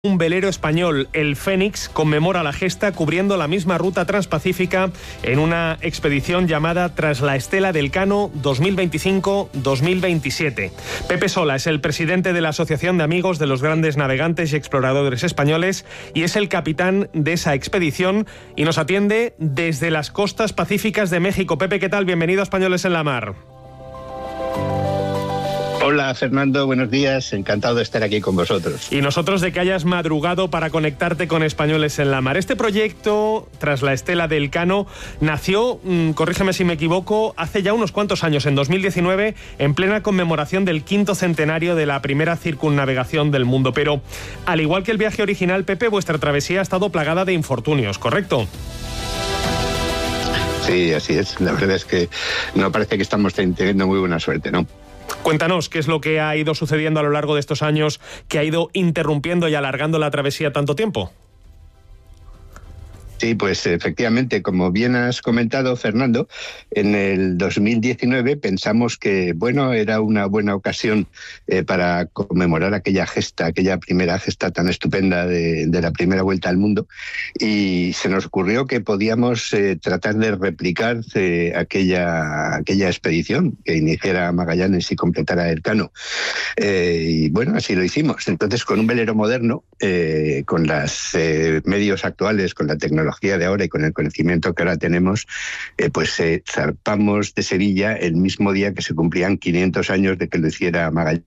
Un velero español, el Fénix, conmemora la gesta cubriendo la misma ruta transpacífica en una expedición llamada Tras la Estela del Cano 2025-2027. Pepe Sola es el presidente de la Asociación de Amigos de los Grandes Navegantes y Exploradores Españoles y es el capitán de esa expedición y nos atiende desde las costas pacíficas de México. Pepe, ¿qué tal? Bienvenido a Españoles en la Mar. Hola Fernando, buenos días, encantado de estar aquí con vosotros. Y nosotros de que hayas madrugado para conectarte con Españoles en la Mar. Este proyecto, Tras la Estela del Cano, nació, corrígeme si me equivoco, hace ya unos cuantos años, en 2019, en plena conmemoración del 5º centenario de la primera circunnavegación del mundo. Pero, al igual que el viaje original, Pepe, vuestra travesía ha estado plagada de infortunios, ¿correcto? Sí, así es. La verdad es que no parece que estamos teniendo muy buena suerte, ¿no? Cuéntanos, ¿qué es lo que ha ido sucediendo a lo largo de estos años que ha ido interrumpiendo y alargando la travesía tanto tiempo? Sí, pues efectivamente, como bien has comentado, Fernando, en el 2019 pensamos que, bueno, era una buena ocasión para conmemorar aquella primera gesta tan estupenda de la primera vuelta al mundo, y se nos ocurrió que podíamos tratar de replicar aquella expedición que iniciara Magallanes y completara el Cano. Y bueno, así lo hicimos. Entonces, con un velero moderno, con los medios actuales, con la tecnología de ahora y con el conocimiento que ahora tenemos, zarpamos de Sevilla el mismo día que se cumplían 500 años de que lo hiciera Magallanes.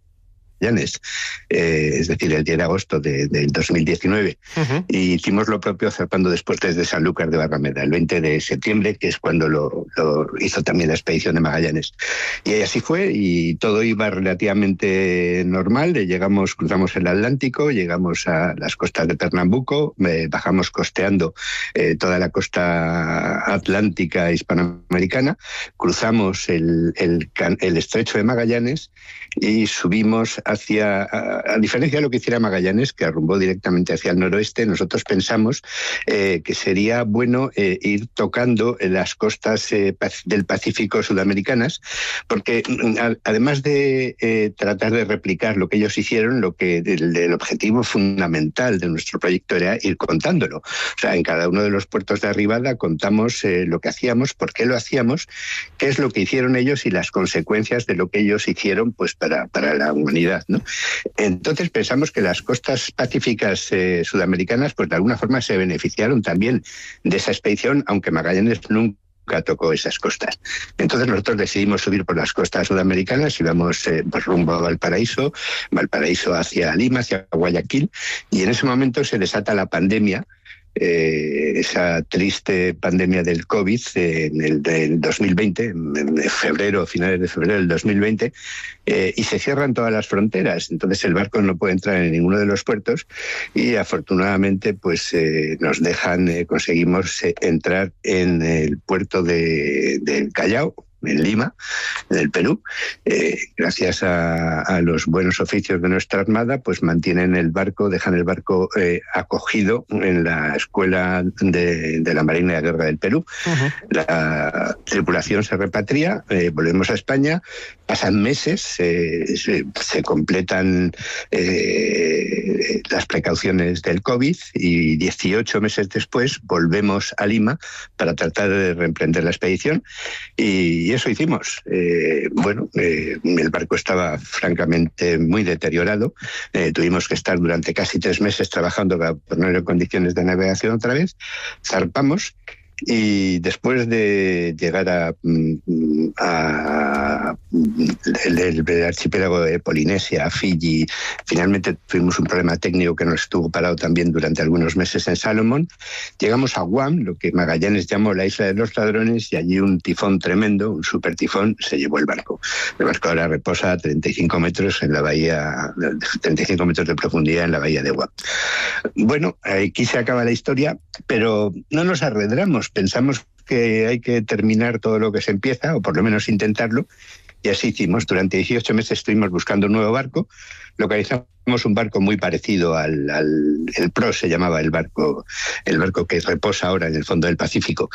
Es decir, el 10 de agosto del 2019. Uh-huh. Y hicimos lo propio zarpando después desde Sanlúcar de Barrameda, el 20 de septiembre, que es cuando lo hizo también la expedición de Magallanes. Y así fue, y todo iba relativamente normal. Cruzamos el Atlántico, llegamos a las costas de Pernambuco, bajamos costeando toda la costa atlántica hispanoamericana, cruzamos el estrecho de Magallanes y subimos a diferencia de lo que hiciera Magallanes, que arrumbó directamente hacia el noroeste. Nosotros pensamos que sería bueno ir tocando las costas del Pacífico sudamericanas, porque además de tratar de replicar lo que ellos hicieron, el objetivo fundamental de nuestro proyecto era ir contándolo. O sea, en cada uno de los puertos de arribada contamos lo que hacíamos, por qué lo hacíamos, qué es lo que hicieron ellos y las consecuencias de lo que ellos hicieron, pues para la humanidad, ¿no? Entonces pensamos que las costas pacíficas sudamericanas, pues de alguna forma se beneficiaron también de esa expedición, aunque Magallanes nunca tocó esas costas. Entonces nosotros decidimos subir por las costas sudamericanas, íbamos rumbo a Valparaíso hacia Lima, hacia Guayaquil, y en ese momento se desata la pandemia, esa triste pandemia del COVID en el 2020, en febrero, finales de febrero del 2020, y se cierran todas las fronteras. Entonces el barco no puede entrar en ninguno de los puertos y afortunadamente pues nos dejan, conseguimos entrar en el puerto del Callao, en Lima, en el Perú. Gracias a los buenos oficios de nuestra Armada, pues dejan el barco acogido en la Escuela de la Marina de Guerra del Perú. Uh-huh. La tripulación se repatria, volvemos a España, pasan meses, se completan las precauciones del COVID y 18 meses después volvemos a Lima para tratar de reemprender la expedición, y eso hicimos. El barco estaba francamente muy deteriorado. Tuvimos que estar durante casi 3 meses trabajando para ponerlo en condiciones de navegación otra vez. Zarpamos y después de llegar el archipiélago de Polinesia, a Fiji, finalmente tuvimos un problema técnico que nos estuvo parado también durante algunos meses en Salomón. Llegamos a Guam, lo que Magallanes llamó la isla de los ladrones, y allí un tifón tremendo, un super tifón, se llevó el barco. El barco ahora reposa a 35 metros en la bahía, 35 metros de profundidad en la bahía de Guam. Bueno, aquí se acaba la historia, pero no nos arredramos. Pensamos que hay que terminar todo lo que se empieza, o por lo menos intentarlo, y así hicimos. Durante 18 meses estuvimos buscando un nuevo barco. localizamos un barco muy parecido el Pro se llamaba el barco que reposa ahora en el fondo del Pacífico,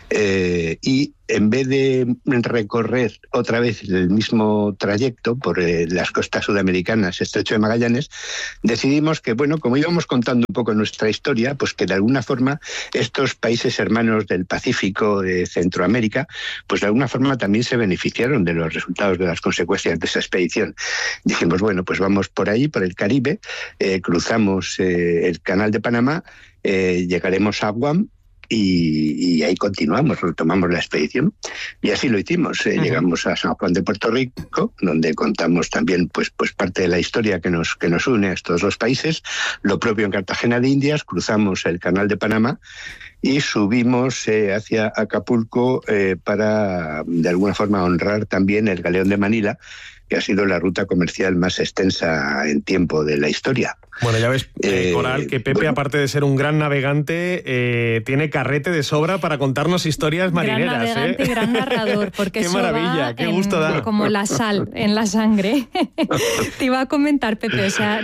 y en vez de recorrer otra vez el mismo trayecto por las costas sudamericanas, Estrecho de Magallanes, decidimos que, bueno, como íbamos contando un poco nuestra historia, pues que de alguna forma estos países hermanos del Pacífico, de Centroamérica, pues de alguna forma también se beneficiaron de los resultados, de las consecuencias de esa expedición. Dijimos, bueno, pues vamos por ahí, por el Caribe, cruzamos el Canal de Panamá, llegaremos a Guam, y ahí continuamos, retomamos la expedición y así lo hicimos. Llegamos a San Juan de Puerto Rico, donde contamos también pues parte de la historia que nos une a estos dos países. Lo propio en Cartagena de Indias, cruzamos el Canal de Panamá y subimos hacia Acapulco para de alguna forma honrar también el Galeón de Manila, que ha sido la ruta comercial más extensa en tiempo de la historia. Bueno, ya ves, Coral, que Pepe, aparte de ser un gran navegante, tiene carrete de sobra para contarnos historias marineras. Gran navegante y gran narrador, porque qué eso maravilla, va qué gusto da. Como la sal en la sangre. Te iba a comentar, Pepe, o sea,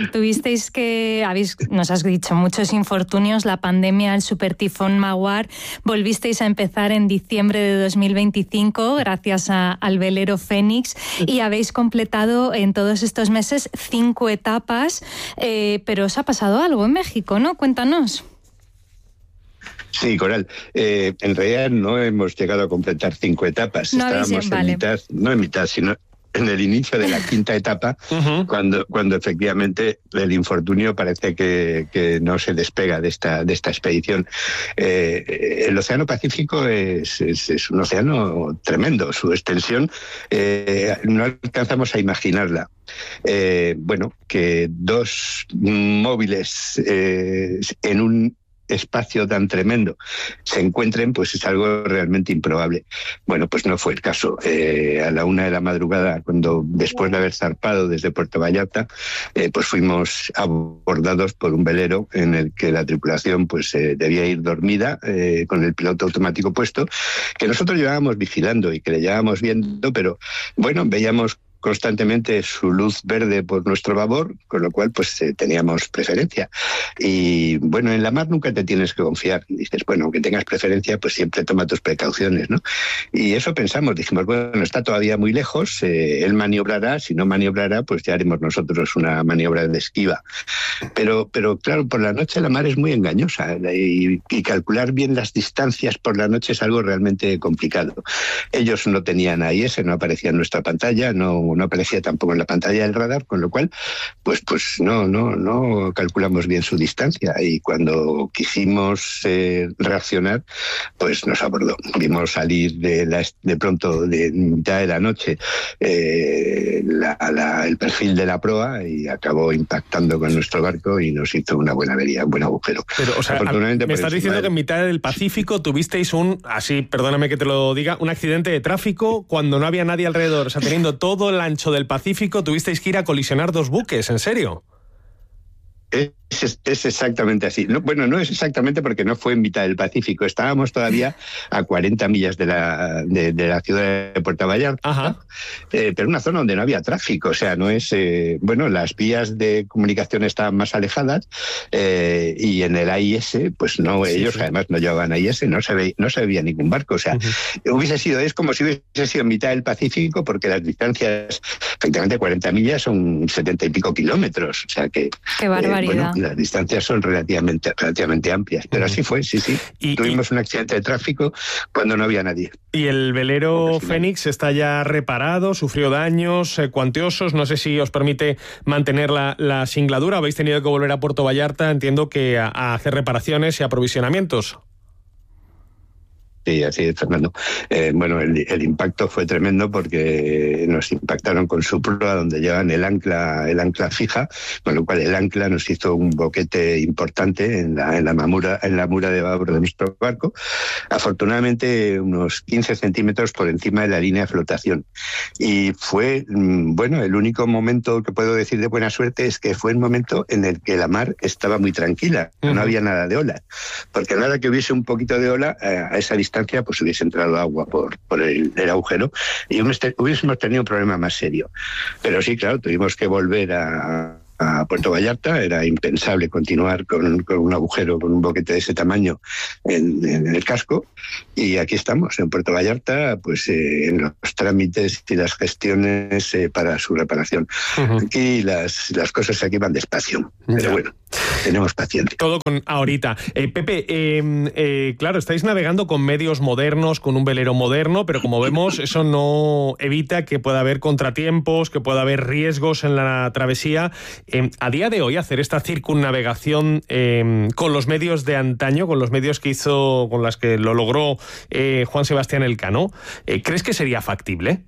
nos has dicho, muchos infortunios, la pandemia, el supertifón Maguar, volvisteis a empezar en diciembre de 2025 gracias al velero Fénix y habéis completado en todos estos meses 5 etapas, pero os ha pasado algo en México, ¿no? Cuéntanos. Sí, Coral. En realidad no hemos llegado a completar 5 etapas. No estábamos en mitad, no en mitad, sino en el inicio de la 5ª etapa, cuando efectivamente el infortunio parece que no se despega de esta expedición. El Océano Pacífico es un océano tremendo, su extensión no alcanzamos a imaginarla. Bueno, que 2 móviles en un espacio tan tremendo se encuentren, pues es algo realmente improbable. Bueno, pues no fue el caso. A la 1 de la madrugada, después de haber zarpado desde Puerto Vallarta, pues fuimos abordados por un velero en el que la tripulación pues debía ir dormida, con el piloto automático puesto, que nosotros llevábamos vigilando y que le llevábamos viendo, pero bueno, veíamos constantemente su luz verde por nuestro babor, con lo cual pues teníamos preferencia. Y bueno, en la mar nunca te tienes que confiar. Dices, bueno, aunque tengas preferencia, pues siempre toma tus precauciones, ¿no? Y eso pensamos, dijimos, bueno, está todavía muy lejos, él maniobrará, si no maniobrará, pues ya haremos nosotros una maniobra de esquiva. Pero claro, por la noche la mar es muy engañosa y calcular bien las distancias por la noche es algo realmente complicado. Ellos no tenían AIS, no aparecía en nuestra pantalla, no aparecía tampoco en la pantalla del radar, con lo cual pues no calculamos bien su distancia, y cuando quisimos reaccionar, pues nos abordó. Vimos salir de pronto, de mitad de la noche, el perfil de la proa, y acabó impactando con nuestro barco y nos hizo una buena avería, un buen agujero. Pero, o sea, me estás diciendo que en mitad del Pacífico tuvisteis perdóname que te lo diga, un accidente de tráfico cuando no había nadie alrededor, o sea, teniendo todo el ancho del Pacífico, tuvisteis que ir a colisionar 2 buques, ¿en serio? Es exactamente así. No es exactamente, porque no fue en mitad del Pacífico. Estábamos todavía a 40 millas de la ciudad de Puerto Vallarta, pero una zona donde no había tráfico. O sea, no es... las vías de comunicación estaban más alejadas, y en el AIS, pues no, ellos además no llevaban AIS, no se veía ningún barco. O sea, es como si hubiese sido en mitad del Pacífico, porque las distancias, efectivamente, 40 millas son 70 y pico kilómetros. O sea que... ¡Qué barbaridad! Las distancias son relativamente amplias, pero así fue, sí. Tuvimos un accidente de tráfico cuando no había nadie. ¿Y el velero Fénix está ya reparado? ¿Sufrió daños cuantiosos? No sé si os permite mantener la singladura. ¿Habéis tenido que volver a Puerto Vallarta? Entiendo que a hacer reparaciones y aprovisionamientos. Sí, así es, Fernando. El impacto fue tremendo, porque nos impactaron con su proa, donde llevan el ancla fija, con lo cual el ancla nos hizo un boquete importante en la mura de babor de nuestro barco, afortunadamente unos 15 centímetros por encima de la línea de flotación. Y fue, el único momento que puedo decir de buena suerte es que fue el momento en el que la mar estaba muy tranquila, no había nada de ola, porque nada que hubiese un poquito de ola, a esa distancia pues hubiese entrado agua por el agujero y hubiésemos tenido un problema más serio. Pero sí, claro, tuvimos que volver a a Puerto Vallarta. Era impensable continuar con un agujero, con un boquete de ese tamaño en el casco. Y aquí estamos, en Puerto Vallarta, pues en los trámites y las gestiones para su reparación. Aquí las cosas aquí van despacio, pero bueno, tenemos paciencia. Todo con ahorita. Pepe, claro, estáis navegando con medios modernos, con un velero moderno, pero como vemos, eso no evita que pueda haber contratiempos, que pueda haber riesgos en la travesía. A día de hoy, hacer esta circunnavegación con los medios de antaño, con los medios que hizo, con las que lo logró Juan Sebastián Elcano, ¿crees que sería factible?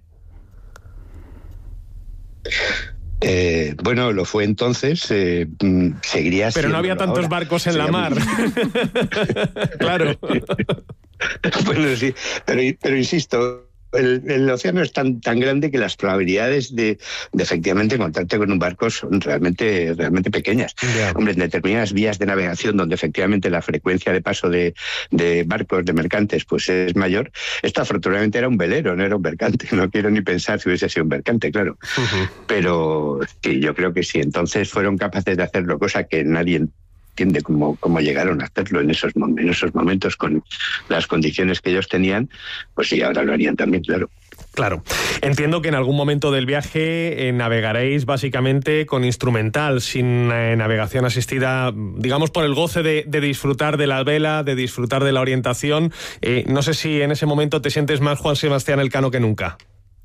Bueno, lo fue entonces, seguiría siendo. Pero no había tantos ahora. Barcos en la mar. Claro. Bueno, sí, pero insisto, el océano es tan grande que las probabilidades de efectivamente encontrarte con un barco son realmente pequeñas. Yeah. Hombre, en determinadas vías de navegación donde efectivamente la frecuencia de paso de barcos, de mercantes, pues es mayor. Esto afortunadamente era un velero, no era un mercante. No quiero ni pensar si hubiese sido un mercante, claro. Pero sí, yo creo que sí. Entonces fueron capaces de hacerlo, cosa que nadie entiende cómo llegaron a hacerlo en esos momentos con las condiciones que ellos tenían, pues sí, ahora lo harían también, claro. Claro. Entiendo que en algún momento del viaje navegaréis básicamente con instrumental, sin navegación asistida, digamos, por el goce de disfrutar de la vela, de disfrutar de la orientación. No sé si en ese momento te sientes más Juan Sebastián Elcano que nunca.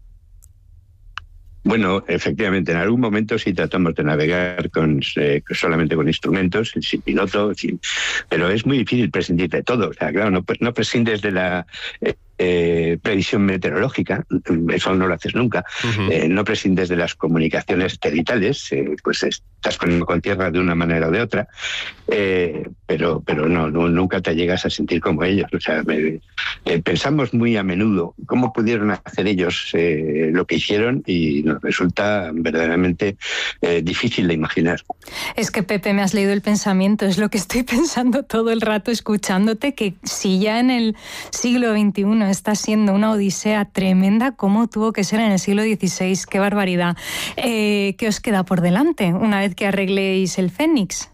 Bueno, efectivamente, en algún momento sí tratamos de navegar solamente con instrumentos, sin piloto, pero es muy difícil prescindir de todo. O sea, claro, no prescindes de la previsión meteorológica, eso no lo haces nunca. No prescindes de las comunicaciones satelitales, pues estás con tierra de una manera o de otra, pero no, nunca te llegas a sentir como ellos. O sea, pensamos muy a menudo cómo pudieron hacer ellos lo que hicieron y nos resulta verdaderamente difícil de imaginar. Es que, Pepe, me has leído el pensamiento, es lo que estoy pensando todo el rato escuchándote, que si ya en el siglo XXI está siendo una odisea tremenda, ¿cómo tuvo que ser en el siglo XVI? ¡Qué barbaridad! ¿Qué os queda por delante una vez que arregléis el Fénix?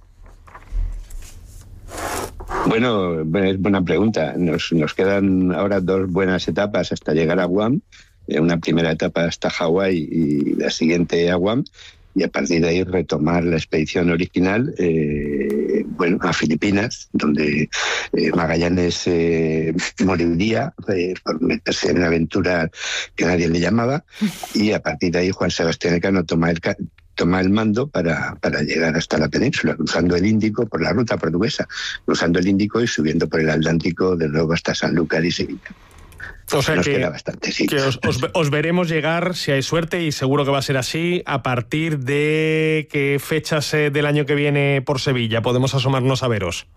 Bueno, es buena pregunta. Nos quedan ahora 2 buenas etapas hasta llegar a Guam. Una primera etapa hasta Hawái y la siguiente a Guam. Y a partir de ahí retomar la expedición original, a Filipinas, donde Magallanes moriría por meterse en una aventura que nadie le llamaba, y a partir de ahí Juan Sebastián Elcano toma el mando para llegar hasta la península, cruzando el Índico por la ruta portuguesa, cruzando el Índico y subiendo por el Atlántico de nuevo hasta Sanlúcar y Sevilla. O sea nos queda bastante, sí. Que os veremos llegar, si hay suerte, y seguro que va a ser así, a partir de qué fechas del año que viene por Sevilla podemos asomarnos a veros.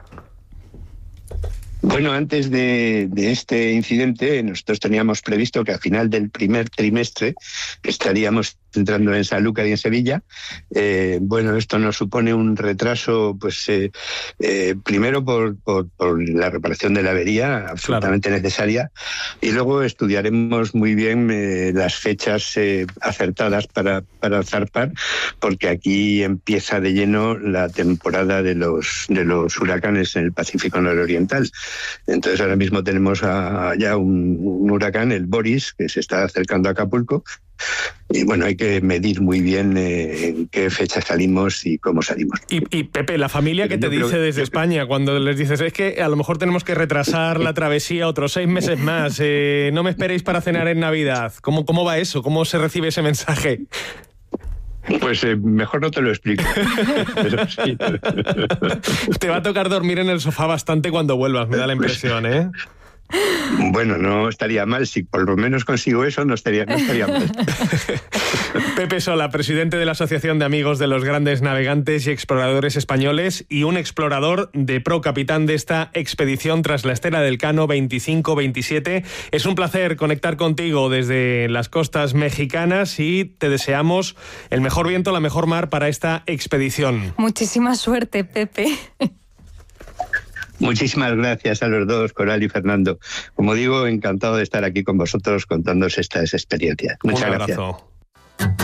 Bueno, antes de este incidente, nosotros teníamos previsto que a final del primer trimestre estaríamos entrando en Sanlúcar y en Sevilla. Esto nos supone un retraso, primero por la reparación de la avería, absolutamente necesaria, y luego estudiaremos muy bien las fechas acertadas para zarpar, porque aquí empieza de lleno la temporada de los huracanes en el Pacífico nororiental. Entonces ahora mismo tenemos ya un huracán, el Boris, que se está acercando a Acapulco. Y bueno, hay que medir muy bien en qué fecha salimos y cómo salimos. Y Pepe, la familia que te dice desde España, cuando les dices, es que a lo mejor tenemos que retrasar la travesía otros 6 meses más, no me esperéis para cenar en Navidad. ¿Cómo va eso? ¿Cómo se recibe ese mensaje? Pues mejor no te lo explico. Pero sí. Te va a tocar dormir en el sofá bastante cuando vuelvas, me da la impresión, ¿eh? Bueno, no estaría mal. Si por lo menos consigo eso, no estaría mal. Pepe Sola, presidente de la Asociación de Amigos de los Grandes Navegantes y Exploradores Españoles y un explorador de pro capitán de esta expedición tras la estela del Elcano 25-27. Es un placer conectar contigo desde las costas mexicanas y te deseamos el mejor viento, la mejor mar para esta expedición. Muchísima suerte, Pepe. Muchísimas gracias a los dos, Coral y Fernando. Como digo, encantado de estar aquí con vosotros contándoos estas experiencias. Muchas gracias. Un abrazo.